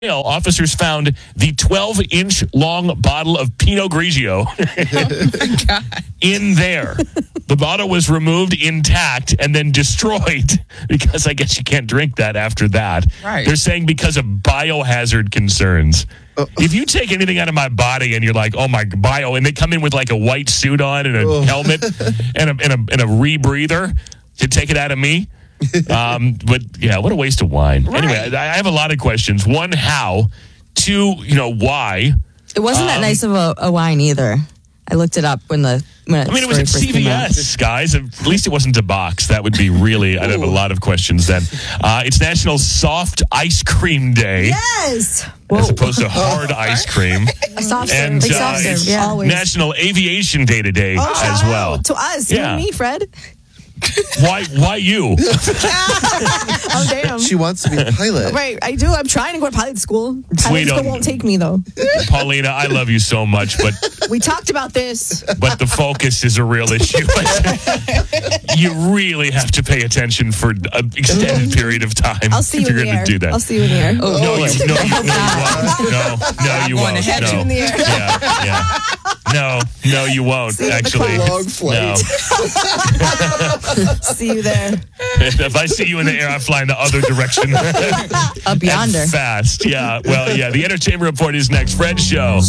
Officers found the 12-inch long bottle of Pinot Grigio in there. The bottle was removed intact and then destroyed because I guess you can't drink that after that. Right. They're saying because of biohazard concerns. If you take anything out of my body and you're like, oh my bio, and they come in with like a white suit on and a helmet and a rebreather to take it out of me. But yeah, what a waste of wine. Right. Anyway, I have a lot of questions. One, how? Two, why? It wasn't that nice of a wine either. I looked it up when it was at CVS, guys. At least it wasn't a box. That would be really, I'd have a lot of questions then. It's National Soft Ice Cream Day. Yes! As opposed to hard ice cream. Soft serve. And Like soft serve, it's yeah. Always. National Aviation Day today as well. To us, you and me, Fred. Why you? Oh, damn. She wants to be a pilot. Right, I do. I'm trying to go to pilot school. Pilot school won't take me, though. Paulina, I love you so much, but we talked about this. But the focus is a real issue. You really have to pay attention for an extended period of time. I'll see you if you're in the going air. to do that. I'll see you in the air. No, you won't. No, you won't. Catch you in the air. Yeah. No, you won't. See you at the Actually, Long flight. no. See you there. If I see you in the air, I'm flying the other direction. Up yonder. And fast. Yeah. Well, yeah. The Entertainment Report is next. Fred Show.